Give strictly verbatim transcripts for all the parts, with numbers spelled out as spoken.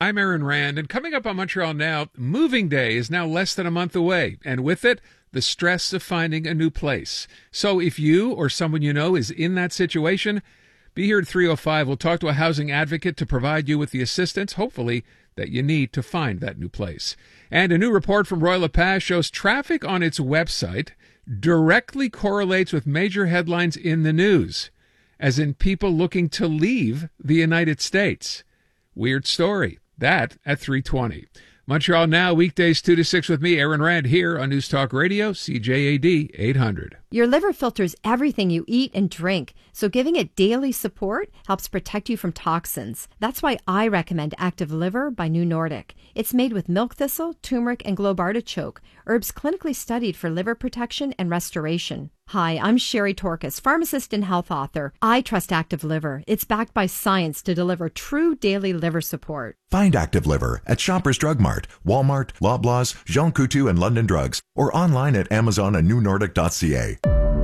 I'm Aaron Rand, and coming up on Montreal Now, moving day is now less than a month away, and with it, the stress of finding a new place. So if you or someone you know is in that situation, be here at three oh five. We'll talk to a housing advocate to provide you with the assistance, hopefully, that you need to find that new place. And a new report from Royal LePage shows traffic on its website directly correlates with major headlines in the news, as in people looking to leave the United States. Weird story. That at three twenty. Montreal Now, weekdays two to six with me, Aaron Rand, here on News Talk Radio, C J A D eight hundred. Your liver filters everything you eat and drink, so giving it daily support helps protect you from toxins. That's why I recommend Active Liver by New Nordic. It's made with milk thistle, turmeric, and globe artichoke, herbs clinically studied for liver protection and restoration. Hi, I'm Sherry Torkis, pharmacist and health author. I trust Active Liver. It's backed by science to deliver true daily liver support. Find Active Liver at Shoppers Drug Mart, Walmart, Loblaws, Jean Coutu, and London Drugs, or online at Amazon and new nordic dot c a.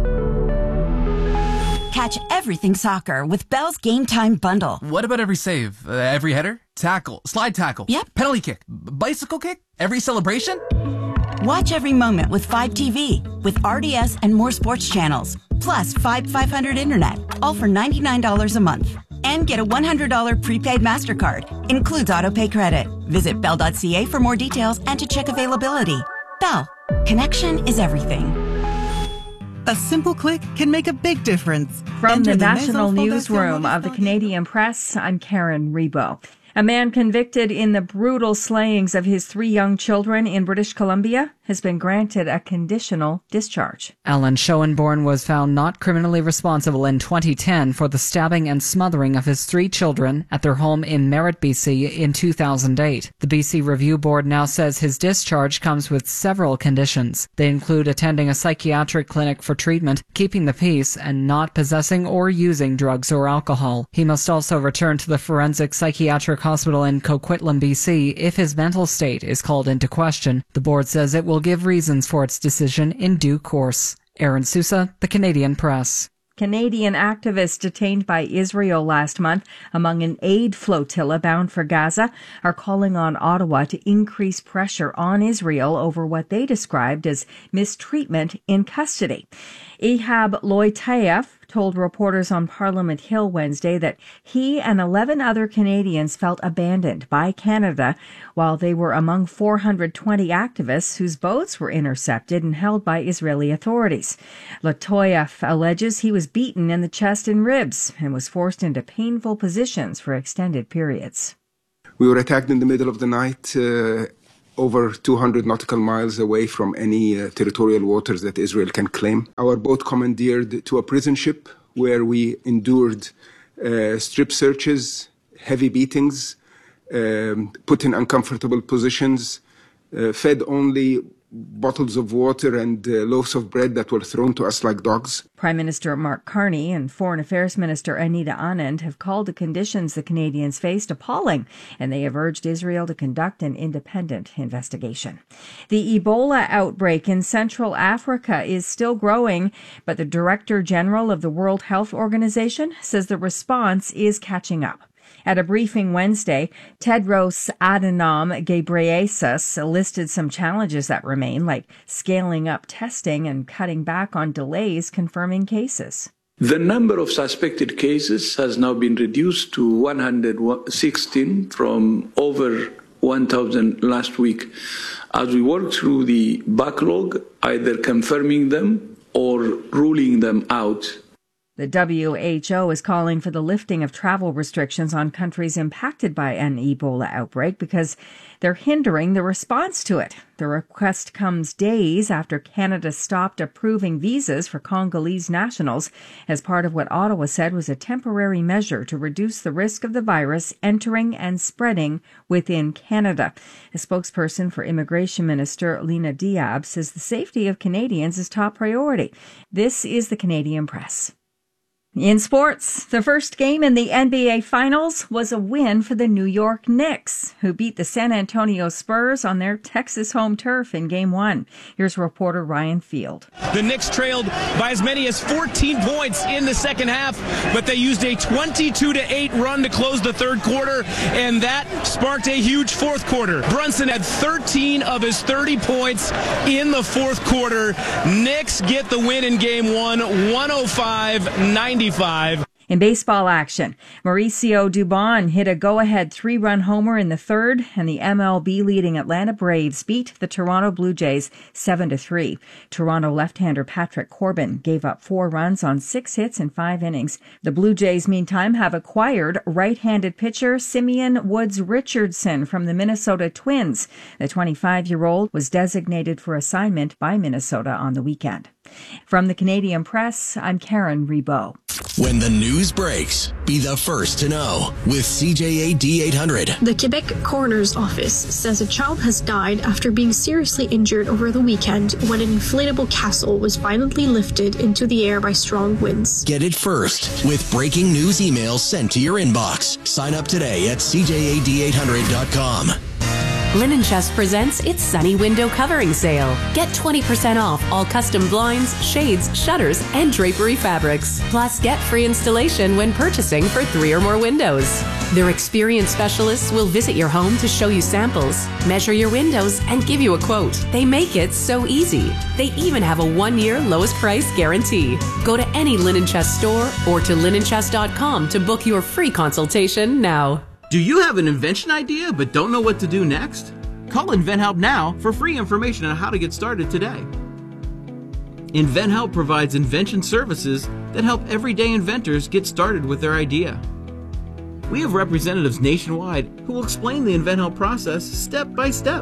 Catch everything soccer with Bell's Game Time Bundle. What about every save? Uh, every header? Tackle? Slide tackle? Yep. Penalty kick? B- bicycle kick? Every celebration? Watch every moment with five T V, with R D S and more sports channels, plus five five hundred internet, all for ninety-nine dollars a month. And get a one hundred dollars prepaid MasterCard. Includes autopay credit. Visit bell dot c a for more details and to check availability. Bell. Connection is everything. A simple click can make a big difference. From Enter the, the National Newsroom of the Canadian Press, I'm Karen Rebo. A man convicted in the brutal slayings of his three young children in British Columbia has been granted a conditional discharge. Alan Schoenborn was found not criminally responsible in twenty ten for the stabbing and smothering of his three children at their home in Merritt, B C in two thousand eight. The B C Review Board now says his discharge comes with several conditions. They include attending a psychiatric clinic for treatment, keeping the peace, and not possessing or using drugs or alcohol. He must also return to the Forensic Psychiatric Hospital in Coquitlam, B C if his mental state is called into question. The board says it will give reasons for its decision in due course. Aaron Sousa, The Canadian Press. Canadian activists detained by Israel last month among an aid flotilla bound for Gaza are calling on Ottawa to increase pressure on Israel over what they described as mistreatment in custody. Ehab Loitayev told reporters on Parliament Hill Wednesday that he and eleven other Canadians felt abandoned by Canada while they were among four hundred twenty activists whose boats were intercepted and held by Israeli authorities. Loitayev alleges he was beaten in the chest and ribs and was forced into painful positions for extended periods. We were attacked in the middle of the night, uh, over two hundred nautical miles away from any uh, territorial waters that Israel can claim. Our boat commandeered to a prison ship where we endured uh, strip searches, heavy beatings, um, put in uncomfortable positions, uh, fed only bottles of water and uh, loaves of bread that were thrown to us like dogs. Prime Minister Mark Carney and Foreign Affairs Minister Anita Anand have called the conditions the Canadians faced appalling, and they have urged Israel to conduct an independent investigation. The Ebola outbreak in Central Africa is still growing, but the Director General of the World Health Organization says the response is catching up. At a briefing Wednesday, Tedros Adhanom Ghebreyesus listed some challenges that remain, like scaling up testing and cutting back on delays confirming cases. The number of suspected cases has now been reduced to one hundred sixteen from over one thousand last week. As we work through the backlog, either confirming them or ruling them out. The W H O is calling for the lifting of travel restrictions on countries impacted by an Ebola outbreak because they're hindering the response to it. The request comes days after Canada stopped approving visas for Congolese nationals as part of what Ottawa said was a temporary measure to reduce the risk of the virus entering and spreading within Canada. A spokesperson for Immigration Minister Lena Diab says the safety of Canadians is top priority. This is the Canadian Press. In sports, the first game in the N B A Finals was a win for the New York Knicks, who beat the San Antonio Spurs on their Texas home turf in Game one. Here's reporter Ryan Field. The Knicks trailed by as many as fourteen points in the second half, but they used a twenty-two to eight run to close the third quarter, and that sparked a huge fourth quarter. Brunson had thirteen of his thirty points in the fourth quarter. Knicks get the win in Game one, one oh five ninety-five. In baseball action, Mauricio Dubon hit a go-ahead three-run homer in the third, and the M L B-leading Atlanta Braves beat the Toronto Blue Jays seven to three. Toronto left-hander Patrick Corbin gave up four runs on six hits in five innings. The Blue Jays, meantime, have acquired right-handed pitcher Simeon Woods Richardson from the Minnesota Twins. The twenty-five-year-old was designated for assignment by Minnesota on the weekend. From the Canadian Press, I'm Karen Rebow. When the news breaks, be the first to know with C J A D eight hundred. The Quebec Coroner's Office says a child has died after being seriously injured over the weekend when an inflatable castle was violently lifted into the air by strong winds. Get it first with breaking news emails sent to your inbox. Sign up today at C J A D eight hundred dot com. Linen Chest presents its Sunny Window Covering Sale. Get twenty percent off all custom blinds, shades, shutters, and drapery fabrics. Plus, get free installation when purchasing for three or more windows. Their experienced specialists will visit your home to show you samples, measure your windows, and give you a quote. They make it so easy. They even have a one-year lowest price guarantee. Go to any Linen Chest store or to linen chest dot com to book your free consultation now. Do you have an invention idea but don't know what to do next? Call InventHelp now for free information on how to get started today. InventHelp provides invention services that help everyday inventors get started with their idea. We have representatives nationwide who will explain the InventHelp process step by step.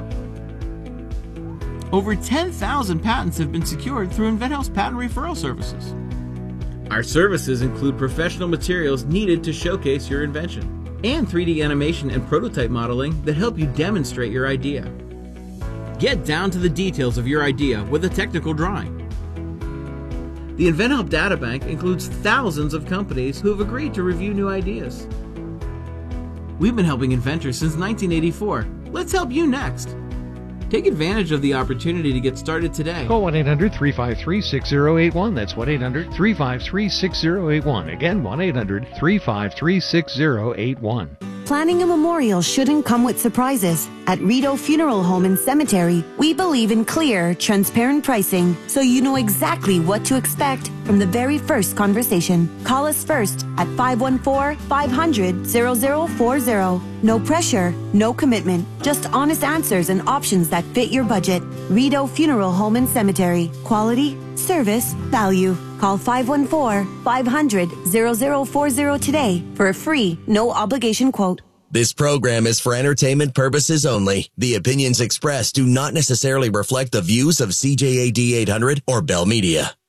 Over ten thousand patents have been secured through InventHelp's patent referral services. Our services include professional materials needed to showcase your invention, and three D animation and prototype modeling that help you demonstrate your idea. Get down to the details of your idea with a technical drawing. The InventHelp Databank includes thousands of companies who have agreed to review new ideas. We've been helping inventors since nineteen eighty-four. Let's help you next. Take advantage of the opportunity to get started today. Call one eight hundred three five three six zero eight one. That's one eight hundred three five three six zero eight one. Again, one eight hundred three five three six zero eight one. Planning a memorial shouldn't come with surprises. At Rideau Funeral Home and Cemetery, we believe in clear, transparent pricing, so you know exactly what to expect from the very first conversation. Call us first at five one four, five hundred, zero zero four zero. No pressure, no commitment, just honest answers and options that fit your budget. Rideau Funeral Home and Cemetery. Quality, service, value. Call five one four, five hundred, zero zero four zero today for a free, no obligation quote. This program is for entertainment purposes only. The opinions expressed do not necessarily reflect the views of C J A D eight hundred or Bell Media.